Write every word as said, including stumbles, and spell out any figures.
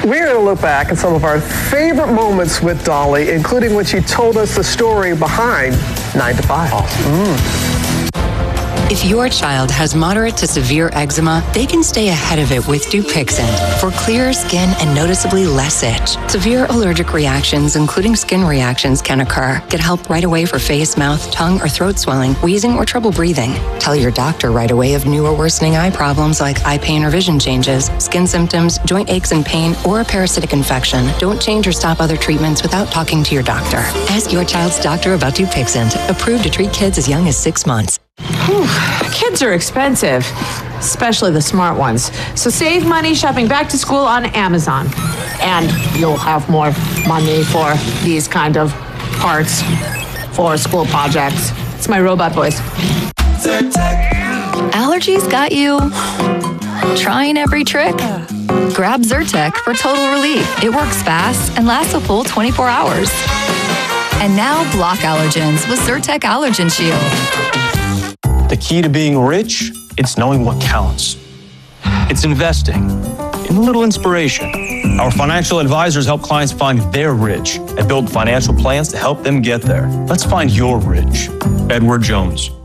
We're going to look back at some of our favorite moments with Dolly, including when she told us the story behind nine to five. Awesome. Mm. If your child has moderate to severe eczema, they can stay ahead of it with Dupixent for clearer skin and noticeably less itch. Severe allergic reactions, including skin reactions, can occur. Get help right away for face, mouth, tongue, or throat swelling, wheezing, or trouble breathing. Tell your doctor right away of new or worsening eye problems like eye pain or vision changes, skin symptoms, joint aches and pain, or a parasitic infection. Don't change or stop other treatments without talking to your doctor. Ask your child's doctor about Dupixent, approved to treat kids as young as six months. Whew, kids are expensive, especially the smart ones. So save money shopping back to school on Amazon. And you'll have more money for these kind of parts for school projects. It's my robot voice. Allergies got you trying every trick? Grab Zyrtec for total relief. It works fast and lasts a full twenty-four hours. And now block allergens with Zyrtec Allergen Shield. The key to being rich, it's knowing what counts. It's investing in a little inspiration. Our financial advisors help clients find their rich and build financial plans to help them get there. Let's find your rich. Edward Jones.